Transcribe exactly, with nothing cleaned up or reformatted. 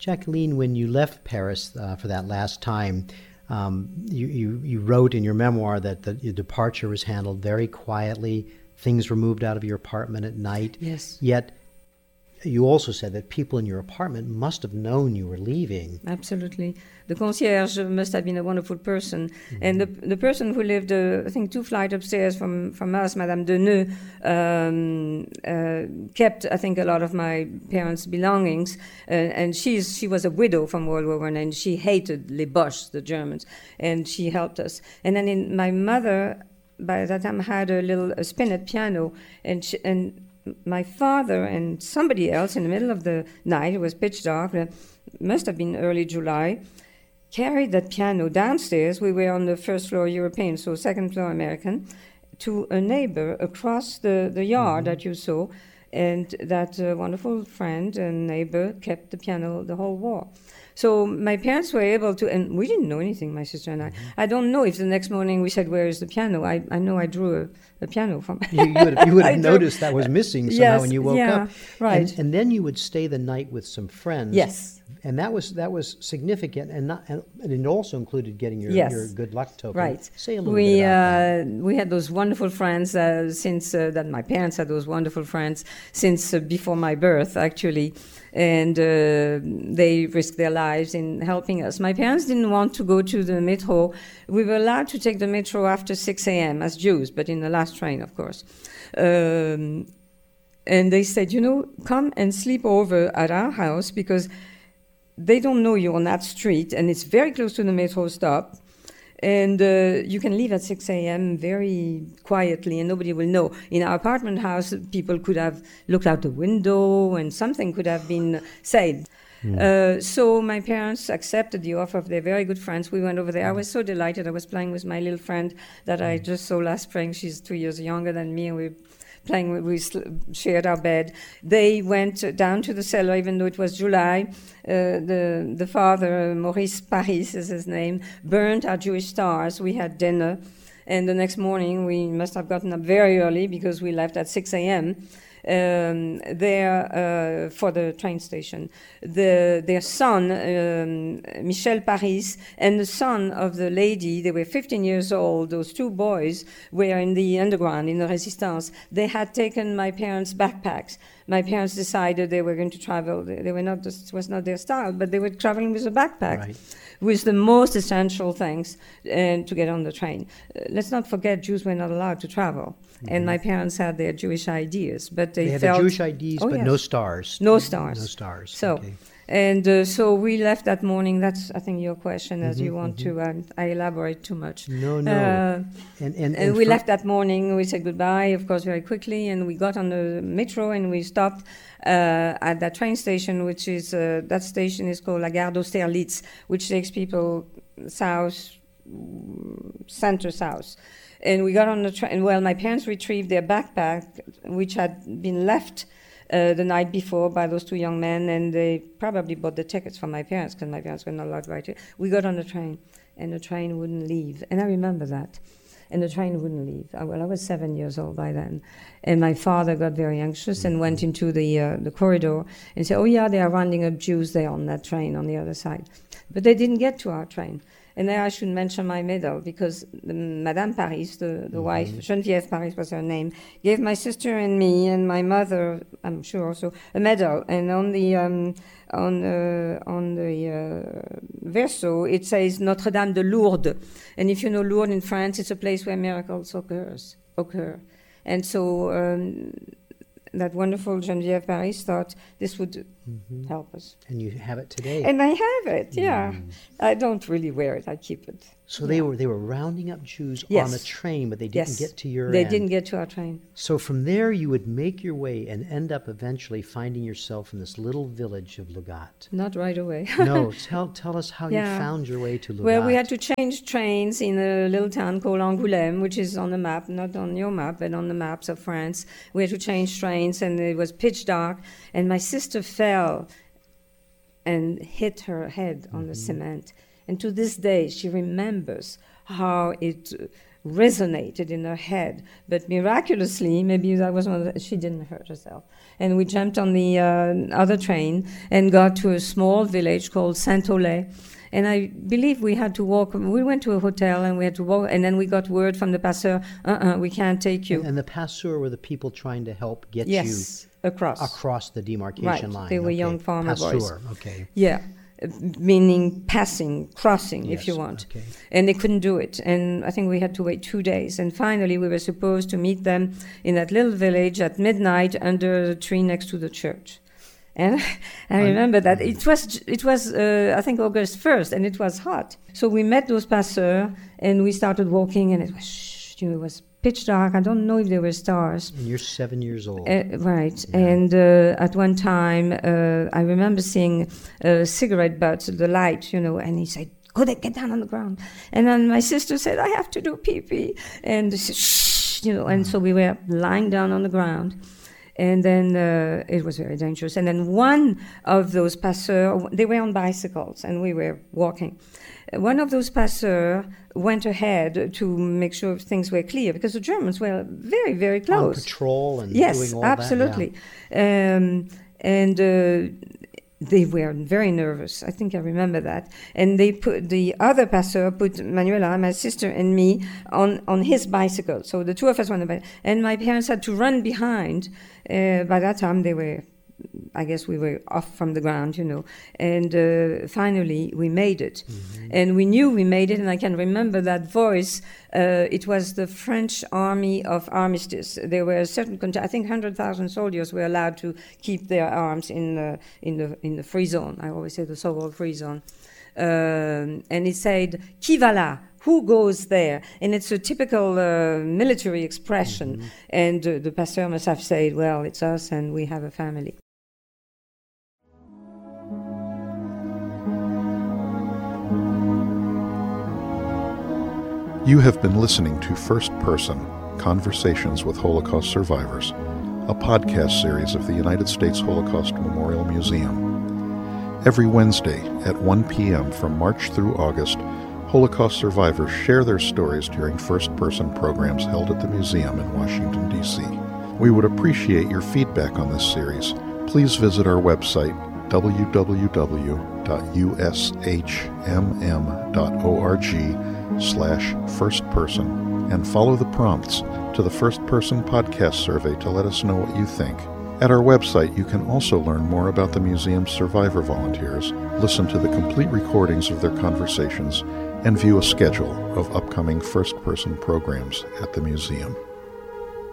Jacqueline, when you left Paris uh, for that last time, um, you, you, you wrote in your memoir that the, your departure was handled very quietly. Things were moved out of your apartment at night. Yes. Yet you also said that people in your apartment must have known you were leaving. Absolutely. The concierge must have been a wonderful person. Mm-hmm. And the the person who lived, uh, I think, two flights upstairs from, from us, Madame Deneux, um, uh, kept, I think, a lot of my parents' belongings. Uh, and she's she was a widow from World War One, and she hated les Boches, the Germans, and she helped us. And then in, my mother, by that time, had a little a spinet piano, and she, and my father and somebody else in the middle of the night, it was pitch dark, it must have been early July, carried that piano downstairs. We were on the first floor European, so second floor American, to a neighbor across the, the yard mm-hmm. that you saw, and that uh, wonderful friend and neighbor kept the piano the whole war. So my parents were able to, and we didn't know anything, my sister and I. Mm-hmm. I don't know if the next morning we said, where is the piano? I, I know I drew a, a piano from You, you would have, you would have noticed that was missing somehow yes, when you woke yeah, up. Right. And, and then you would stay the night with some friends. Yes. And that was that was significant, and not and it also included getting your, yes. your good luck token. Right. Say a little we, bit about uh, that. We had those wonderful friends uh, since uh, that my parents had those wonderful friends since uh, before my birth, actually. And uh, they risked their lives in helping us. My parents didn't want to go to the metro. We were allowed to take the metro after six a.m. as Jews, but in the last train, of course. Um, and they said, you know, come and sleep over at our house because they don't know you on that street, and it's very close to the metro stop. And uh, you can leave at six a.m. very quietly, and nobody will know. In our apartment house, people could have looked out the window, and something could have been said. Mm. Uh, so my parents accepted the offer of their very good friends. We went over there. I was so delighted. I was playing with my little friend that I just saw last spring. She's two years younger than me, and we playing, we shared our bed. They went down to the cellar, even though it was July. Uh, the the father, Maurice Paris is his name, burned our Jewish stars. We had dinner, and the next morning we must have gotten up very early because we left at six a.m. Um, there uh, for the train station. The, their son, um, Michel Paris, and the son of the lady, they were fifteen years old, those two boys were in the underground, in the Resistance. They had taken my parents' backpacks. My parents decided they were going to travel. They, they were not, this was not their style, but they were traveling with a backpack. Right. With the most essential things and to get on the train. Uh, let's not forget Jews were not allowed to travel. Mm-hmm. And my parents had their Jewish ideas, but they, they had felt... They had Jewish I Ds, oh, but yes. no stars. No stars. No stars. So, okay. And uh, so we left that morning. That's, I think, your question, as mm-hmm, you want mm-hmm. to... Um, I elaborate too much. No, no. Uh, and, and, and, and we left that morning. We said goodbye, of course, very quickly, and we got on the metro and we stopped Uh, at that train station, which is, uh, that station is called La Gare d'Austerlitz, which takes people south, center south. And we got on the train, well, my parents retrieved their backpack, which had been left uh, the night before by those two young men, and they probably bought the tickets for my parents, because my parents were not allowed to buy tickets. We got on the train, and the train wouldn't leave, and I remember that. And the train wouldn't leave. I, well, I was seven years old by then. And my father got very anxious mm-hmm. and went into the uh, the corridor and said, oh, yeah, they are rounding up Jews there on that train on the other side. But they didn't get to our train. And there I should mention my medal, because the, Madame Paris, the, the mm-hmm. wife, Geneviève Paris was her name, gave my sister and me and my mother, I'm sure also, a medal. And on the um, on the, on the uh, verso, it says Notre-Dame de Lourdes. And if you know Lourdes in France, it's a place where miracles occurs, occur. And so um, that wonderful Geneviève Paris thought this would mm-hmm. help us. And you have it today. And I have it, yeah. Mm. I don't really wear it, I keep it. So yeah. they were they were rounding up Jews yes. on the train, but they didn't yes. get to your They end. didn't get to our train. So from there you would make your way and end up eventually finding yourself in this little village of Lugat. Not right away. No, tell tell us how yeah. you found your way to Lugat. Well, we had to change trains in a little town called Angoulême, which is on the map, not on your map, but on the maps of France. We had to change trains, and it was pitch dark, and my sister fell and hit her head on mm-hmm. the cement. And to this day, she remembers how it resonated in her head. But miraculously, maybe that was one of the, she didn't hurt herself. And we jumped on the uh, other train and got to a small village called Saint-Olay. And I believe we had to walk, we went to a hotel and we had to walk, and then we got word from the passeur, uh-uh, we can't take you. And, and the passeur were the people trying to help get yes, you across. across the demarcation right. line. They were okay. young farmer passeur. boys. Okay. Yeah, uh, meaning passing, crossing, Yes, if you want. okay. And they couldn't do it. And I think we had to wait two days. And finally, we were supposed to meet them in that little village at midnight under the tree next to the church. And I remember that it was, it was uh, I think, August first, and it was hot. So we met those passeurs, and we started walking, and it was, shh, you know, it was pitch dark. I don't know if there were stars. And you're seven years old. Uh, right. Yeah. And uh, at one time, uh, I remember seeing a cigarette butt, the light, you know, and he said, go there, get down on the ground. And then my sister said, I have to do pee-pee. And she said, shh, you know, and so we were lying down on the ground. And then uh, it was very dangerous. And then one of those passeurs, they were on bicycles, and we were walking. One of those passeurs went ahead to make sure things were clear, because the Germans were very, very close. On patrol and yes, doing all absolutely. that. Yeah. Um, and uh, they were very nervous. I think I remember that. And they put the other passeur put Manuela, my sister, and me on, on his bicycle. So the two of us went on the bike. And my parents had to run behind. Uh, by that time, they were, I guess we were off from the ground, you know. And uh, finally, we made it. Mm-hmm. And we knew we made it, and I can remember that voice. Uh, it was the French Army of Armistice. There were a certain, cont- I think, one hundred thousand soldiers were allowed to keep their arms in the, in the, in the free zone. I always say the so-called free zone. Um, and it said, "Qui va là?" Who goes there? And it's a typical uh, military expression. Mm-hmm. And uh, the pastor must have said, well, it's us and we have a family. You have been listening to First Person, Conversations with Holocaust Survivors, a podcast series of the United States Holocaust Memorial Museum. Every Wednesday at one p.m. from March through August, Holocaust survivors share their stories during first-person programs held at the museum in Washington, D C We would appreciate your feedback on this series. Please visit our website, w w w dot u s h m m dot org slash firstperson, and follow the prompts to the First Person podcast survey to let us know what you think. At our website, you can also learn more about the museum's survivor volunteers, listen to the complete recordings of their conversations, and view a schedule of upcoming first-person programs at the museum.